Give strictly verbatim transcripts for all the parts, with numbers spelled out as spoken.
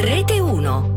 Rete uno.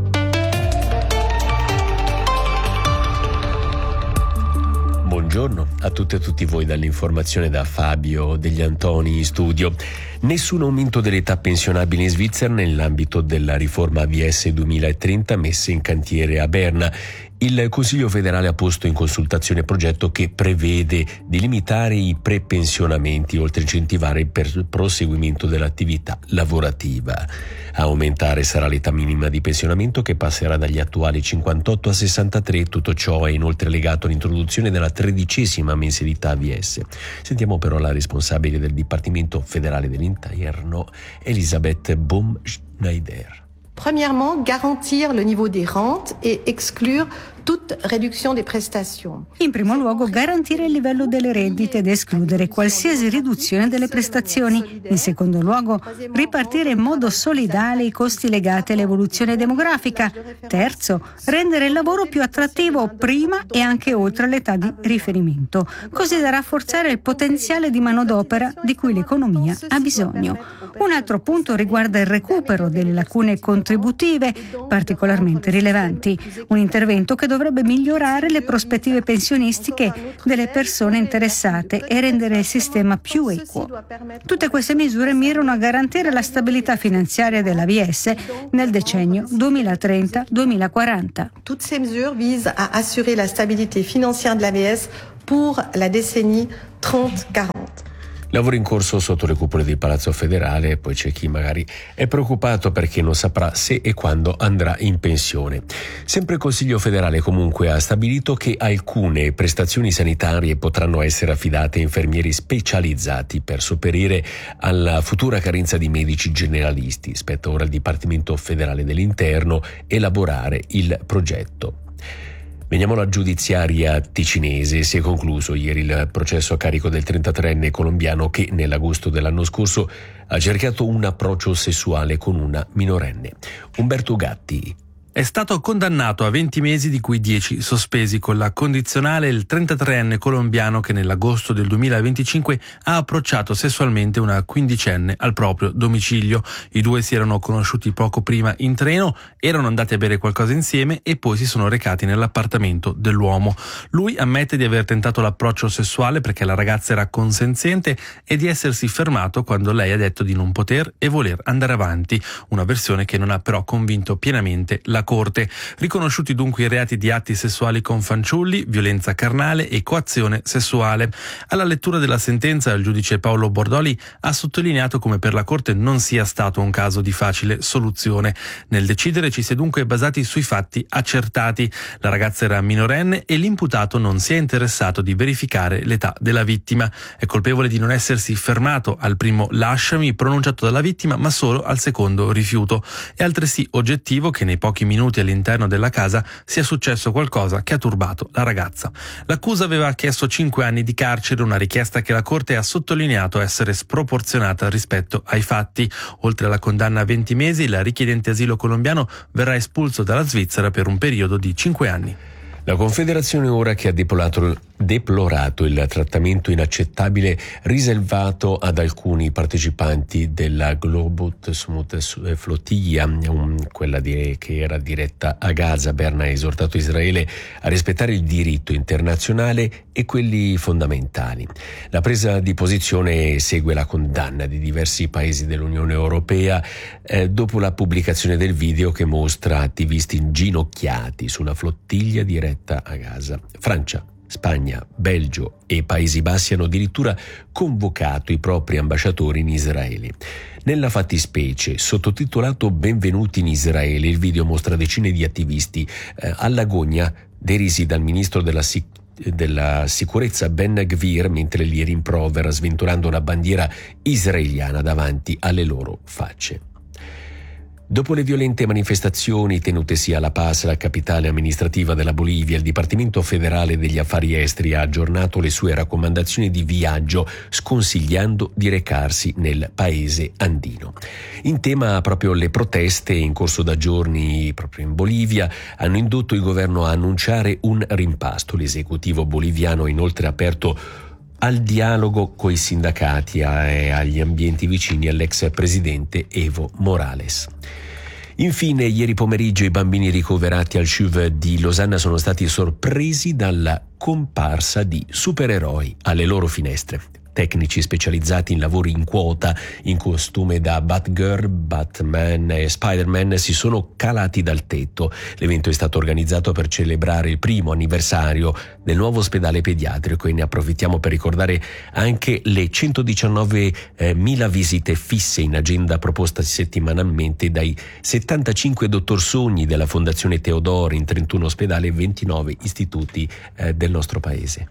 Buongiorno a tutte e a tutti voi dall'informazione da Fabio Degli Antoni in studio. Nessun aumento dell'età pensionabile in Svizzera nell'ambito della riforma A V S duemilatrenta messa in cantiere a Berna. Il Consiglio federale ha posto in consultazione un progetto che prevede di limitare i prepensionamenti oltre a incentivare il proseguimento dell'attività lavorativa. A aumentare sarà l'età minima di pensionamento che passerà dagli attuali cinquantotto a sessantatré. Tutto ciò è inoltre legato all'introduzione della tredicesima mensilità A V S. Sentiamo però la responsabile del Dipartimento federale dell'Interno, Elisabeth Baum-Schneider. Premièrement, garantir le niveau des rentes et exclure toute réduction des prestations. In primo luogo, garantire il livello delle rendite ed escludere qualsiasi riduzione delle prestazioni. In secondo luogo, ripartire in modo solidale i costi legati all'evoluzione demografica. Terzo, rendere il lavoro più attrattivo prima e anche oltre l'età di riferimento, così da rafforzare il potenziale di manodopera di cui l'economia ha bisogno. Un altro punto riguarda il recupero delle lacune contributive, particolarmente rilevanti. Un intervento che dovrebbe migliorare le prospettive pensionistiche delle persone interessate e rendere il sistema più equo. Tutte queste misure mirano a garantire la stabilità finanziaria dell'A V S nel decennio duemilatrenta duemilaquaranta. Toutes ces mesures visent à assurer la stabilité financière de l'A V S pour la décennie trenta quaranta. Lavoro in corso sotto le cupole del Palazzo Federale, poi c'è chi magari è preoccupato perché non saprà se e quando andrà in pensione. Sempre il Consiglio federale comunque ha stabilito che alcune prestazioni sanitarie potranno essere affidate a infermieri specializzati per sopperire alla futura carenza di medici generalisti. Spetta ora al Dipartimento federale dell'Interno elaborare il progetto. Veniamo alla giudiziaria ticinese. Si è concluso ieri il processo a carico del trentatreenne colombiano che nell'agosto dell'anno scorso ha cercato un approccio sessuale con una minorenne. Umberto Gatti. È stato condannato a venti mesi, di cui dieci sospesi, con la condizionale il trentatreenne colombiano che nell'agosto del duemilaventicinque ha approcciato sessualmente una quindicenne al proprio domicilio. I due si erano conosciuti poco prima in treno, erano andati a bere qualcosa insieme e poi si sono recati nell'appartamento dell'uomo. Lui ammette di aver tentato l'approccio sessuale perché la ragazza era consenziente e di essersi fermato quando lei ha detto di non poter e voler andare avanti, una versione che non ha però convinto pienamente la Corte. Riconosciuti dunque i reati di atti sessuali con fanciulli, violenza carnale e coazione sessuale. Alla lettura della sentenza il giudice Paolo Bordoli ha sottolineato come per la Corte non sia stato un caso di facile soluzione. Nel decidere ci si è dunque basati sui fatti accertati. La ragazza era minorenne e l'imputato non si è interessato di verificare l'età della vittima. È colpevole di non essersi fermato al primo lasciami pronunciato dalla vittima, ma solo al secondo rifiuto. È altresì oggettivo che nei pochi minuti all'interno della casa sia successo qualcosa che ha turbato la ragazza. L'accusa aveva chiesto cinque anni di carcere, una richiesta che la Corte ha sottolineato essere sproporzionata rispetto ai fatti. Oltre alla condanna a venti mesi, il richiedente asilo colombiano verrà espulso dalla Svizzera per un periodo di cinque anni. La Confederazione ora che ha deplorato, deplorato il trattamento inaccettabile riservato ad alcuni partecipanti della Globut Smut Flottiglia, um, quella di, che era diretta a Gaza. Berna ha esortato Israele a rispettare il diritto internazionale e quelli fondamentali. La presa di posizione segue la condanna di diversi paesi dell'Unione Europea eh, dopo la pubblicazione del video che mostra attivisti inginocchiati sulla flottiglia diretta a Gaza. Francia, Spagna, Belgio e Paesi Bassi hanno addirittura convocato i propri ambasciatori in Israele. Nella fattispecie, sottotitolato Benvenuti in Israele, il video mostra decine di attivisti eh, all'agonia derisi dal ministro della sicurezza della sicurezza Ben Gvir mentre li rimprovera sventolando una bandiera israeliana davanti alle loro facce. Dopo le violente manifestazioni tenutesi a La Paz, la capitale amministrativa della Bolivia, il Dipartimento federale degli affari esteri ha aggiornato le sue raccomandazioni di viaggio, sconsigliando di recarsi nel paese andino. In tema proprio le proteste in corso da giorni proprio in Bolivia hanno indotto il governo a annunciare un rimpasto. L'esecutivo boliviano ha inoltre aperto al dialogo coi sindacati e agli ambienti vicini all'ex presidente Evo Morales. Infine, ieri pomeriggio i bambini ricoverati al C U V di Losanna sono stati sorpresi dalla comparsa di supereroi alle loro finestre. Tecnici specializzati in lavori in quota, in costume da Batgirl, Batman e Spider-Man si sono calati dal tetto. L'evento è stato organizzato per celebrare il primo anniversario del nuovo ospedale pediatrico e ne approfittiamo per ricordare anche le centodiciannovemila visite fisse in agenda proposte settimanalmente dai settantacinque dottor Sogni della Fondazione Teodoro in trentuno ospedali e ventinove istituti eh, del nostro paese.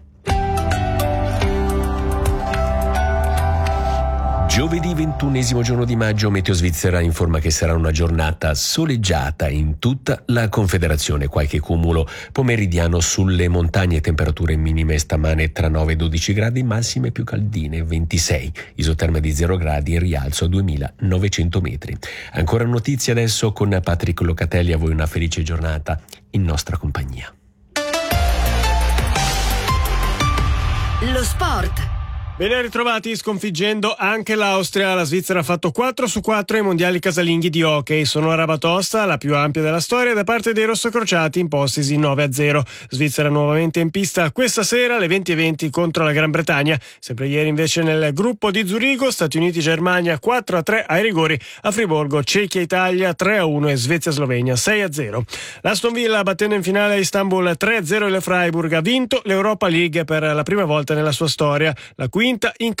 Giovedì ventunesimo giorno di maggio, Meteo Svizzera informa che sarà una giornata soleggiata in tutta la Confederazione, qualche cumulo pomeridiano sulle montagne, temperature minime stamane tra nove e dodici gradi, massime più caldine ventisei, isoterme di zero gradi e rialzo a duemilanovecento metri. Ancora notizie adesso con Patrick Locatelli, a voi una felice giornata in nostra compagnia. Lo sport. Ben ritrovati, sconfiggendo anche l'Austria. La Svizzera ha fatto quattro su quattro ai mondiali casalinghi di hockey. Sono a Rabatosta, la più ampia della storia, da parte dei rossocrociati, impostisi nove a zero. Svizzera nuovamente in pista questa sera alle venti e venti contro la Gran Bretagna. Sempre ieri invece nel gruppo di Zurigo, Stati Uniti-Germania quattro a tre ai rigori, a Friburgo Cechia-Italia tre a uno e Svezia-Slovenia sei a zero. L'Aston Villa, battendo in finale a Istanbul tre a zero il Freiburg, ha vinto l'Europa League per la prima volta nella sua storia, la quinta in